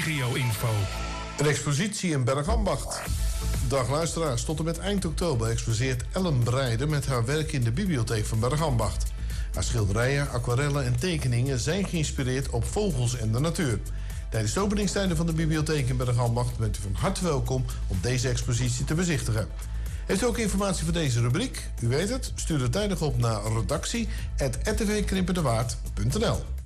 regio-info. Een expositie in Bergambacht. Dag luisteraars, tot en met eind oktober exposeert Ellen Breijden met haar werk in de bibliotheek van Bergambacht. Haar schilderijen, aquarellen en tekeningen zijn geïnspireerd op vogels en de natuur. Tijdens de openingstijden van de bibliotheek in Bergambacht bent u van harte welkom om deze expositie te bezichtigen. Heeft u ook informatie voor deze rubriek? U weet het, stuur het tijdig op naar redactie@rtvkrimpendewaard.nl.